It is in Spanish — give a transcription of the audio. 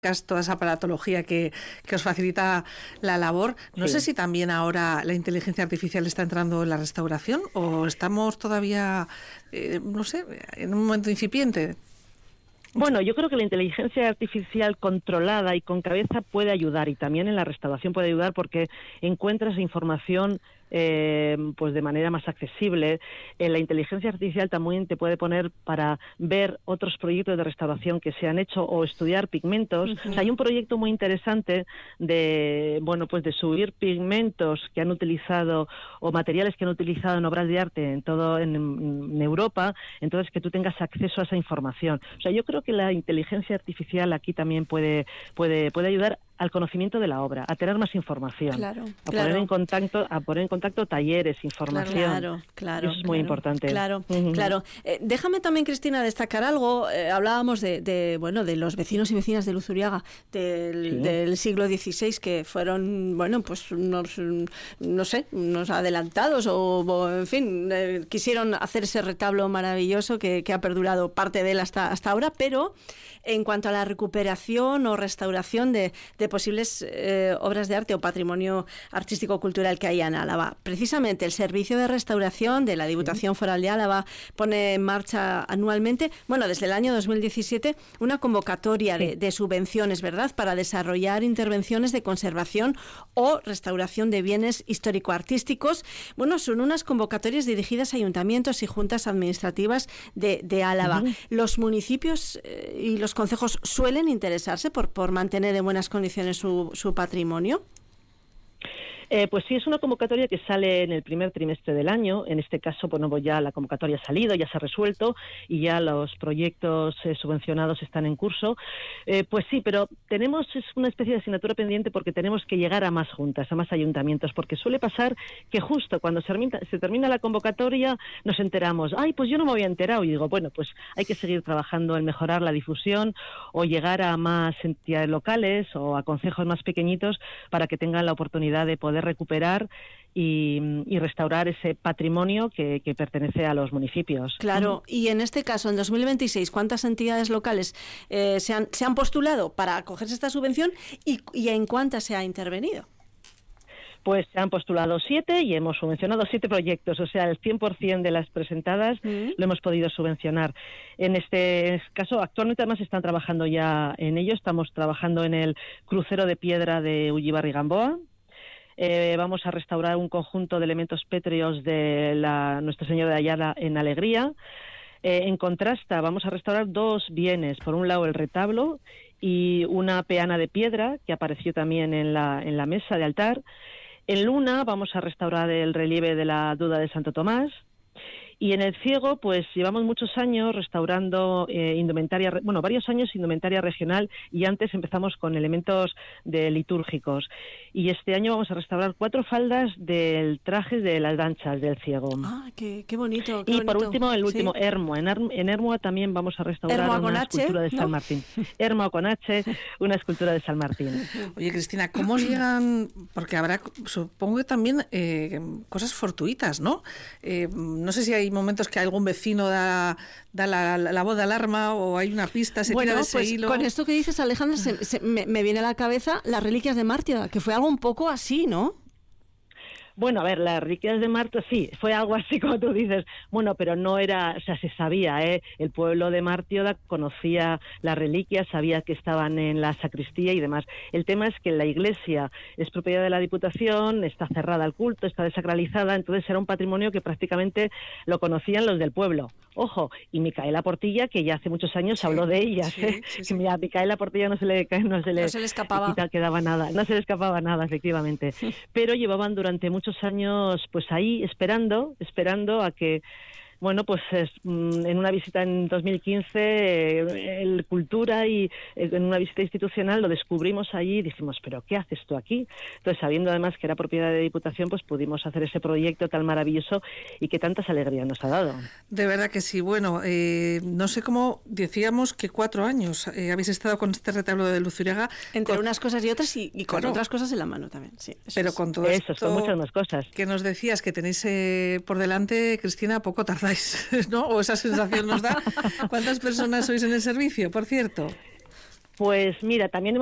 toda esa aparatología que os facilita la labor. No sé si también ahora la inteligencia artificial está entrando en la restauración o estamos todavía, no sé, en un momento incipiente. Bueno, yo creo que la inteligencia artificial controlada y con cabeza puede ayudar, y también en la restauración puede ayudar porque encuentras información pues de manera más accesible. La inteligencia artificial también te puede poner para ver otros proyectos de restauración que se han hecho o estudiar pigmentos. O sea, hay un proyecto muy interesante de subir pigmentos que han utilizado o materiales que han utilizado en obras de arte en Europa, entonces que tú tengas acceso a esa información. O sea, yo creo que la inteligencia artificial aquí también puede ayudar al conocimiento de la obra, a tener más información, poner en contacto talleres, información. Claro, eso es muy importante. Claro. Déjame también, Cristina, destacar algo. Hablábamos de los vecinos y vecinas de Luzuriaga del siglo XVI, que fueron, pues unos adelantados o en fin, quisieron hacer ese retablo maravilloso que ha perdurado parte de él hasta ahora, pero en cuanto a la recuperación o restauración de posibles obras de arte o patrimonio artístico-cultural que hay en Álava, precisamente el Servicio de Restauración de la Diputación Foral de Álava pone en marcha anualmente, desde el año 2017, una convocatoria de subvenciones, ¿verdad?, para desarrollar intervenciones de conservación o restauración de bienes histórico-artísticos. Son unas convocatorias dirigidas a ayuntamientos y juntas administrativas de Álava. Los municipios y los concejos suelen interesarse por mantener en buenas condiciones su patrimonio. Pues sí, es una convocatoria que sale en el primer trimestre del año. En este caso, ya la convocatoria ha salido, ya se ha resuelto y ya los proyectos subvencionados están en curso. Pues sí, pero es una especie de asignatura pendiente porque tenemos que llegar a más juntas, a más ayuntamientos, porque suele pasar que justo cuando se termina la convocatoria nos enteramos, pues yo no me había enterado, y digo, pues hay que seguir trabajando en mejorar la difusión o llegar a más entidades locales o a concejos más pequeñitos para que tengan la oportunidad de poder recuperar y restaurar ese patrimonio que pertenece a los municipios. Claro, y en este caso, en 2026, ¿cuántas entidades locales se han postulado para acogerse a esta subvención y en cuántas se ha intervenido? Pues se han postulado 7 y hemos subvencionado 7 proyectos, o sea, el 100% de las presentadas lo hemos podido subvencionar. En este caso, actualmente además están trabajando ya en ello, estamos trabajando en el crucero de piedra de Ullibarri-Gamboa. Vamos a restaurar un conjunto de elementos pétreos de Nuestra Señora de Ayala en Alegría. En Contrasta vamos a restaurar 2 bienes, por un lado el retablo y una peana de piedra que apareció también en la mesa de altar. En Luna vamos a restaurar el relieve de la Duda de Santo Tomás. Y en el Ciego, pues llevamos muchos años restaurando varios años indumentaria regional, y antes empezamos con elementos litúrgicos. Y este año vamos a restaurar 4 faldas del traje de las danzas del Ciego. Qué bonito. Y por último, Hermoa. En Hermoa también vamos a restaurar una escultura de San Martín. Hermoa con H, una escultura de San Martín. Oye, Cristina, ¿cómo llegan? Porque habrá, supongo que también cosas fortuitas, ¿no? No sé si hay momentos que algún vecino da la voz de alarma o hay una pista, se tira de ese hilo. Con esto que dices, Alejandra, me viene a la cabeza las reliquias de Mártida, que fue algo un poco así, ¿no? Bueno, a ver, las reliquias de Mártida, sí, fue algo así como tú dices, pero no era, o sea, se sabía, el pueblo de Mártida conocía las reliquias, sabía que estaban en la sacristía y demás. El tema es que la iglesia es propiedad de la Diputación, está cerrada al culto, está desacralizada, entonces era un patrimonio que prácticamente lo conocían los del pueblo. Ojo, y Micaela Portilla, que ya hace muchos años habló de ellas, que a Micaela Portilla no se le escapaba, quedaba nada, no se le escapaba nada, efectivamente. Pero llevaban durante muchos años pues ahí esperando a que en una visita en 2015, el Cultura y en una visita institucional lo descubrimos allí y dijimos, ¿pero qué haces tú aquí? Entonces, sabiendo además que era propiedad de Diputación, pues pudimos hacer ese proyecto tan maravilloso y que tantas alegrías nos ha dado. De verdad que sí. Bueno, no sé cómo decíamos que 4 años habéis estado con este retablo de Luzuriaga. Entre unas cosas y otras y con otras cosas en la mano también. Sí, pero con todo esto, con muchas más cosas. Que nos decías que tenéis por delante, Cristina, poco tardáis, ¿no? O esa sensación nos da. ¿Cuántas personas sois en el servicio, por cierto? Pues mira, también